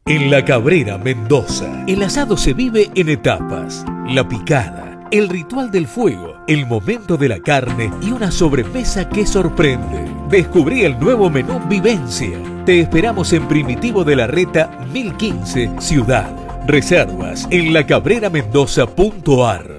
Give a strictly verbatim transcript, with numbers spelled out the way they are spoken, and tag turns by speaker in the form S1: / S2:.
S1: En La Cabrera, Mendoza, el asado se vive en etapas. La picada, el ritual del fuego, el momento de la carne y una sobremesa que sorprende. Descubrí el nuevo menú Vivencia. Te esperamos en Primitivo de la Reta mil quince, Ciudad. Reservas en lacabreramendoza punto ar.